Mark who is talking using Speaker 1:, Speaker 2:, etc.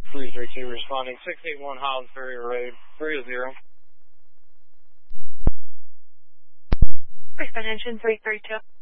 Speaker 1: 332 responding, 681 Highlands Ferry Road, 3-0.
Speaker 2: Respond engine 332.